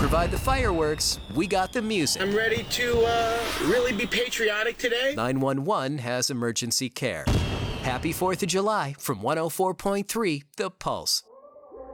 provide the fireworks, we got the music. I'm ready to really be patriotic today. 911 has emergency care. Happy 4th of July from 104.3 The Pulse.